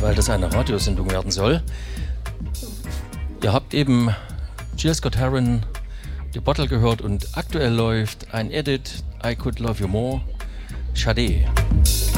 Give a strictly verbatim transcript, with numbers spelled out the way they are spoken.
weil das eine Radiosendung werden soll. Ihr habt eben Jill Scott Heron, The Bottle gehört und aktuell läuft ein Edit, I Could Love You More, Sade.